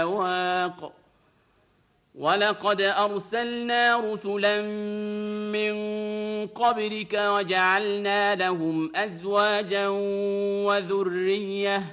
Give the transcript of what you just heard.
الأواق ولقد أرسلنا رسلا من قبلك وجعلنا لهم أزواجا وذرية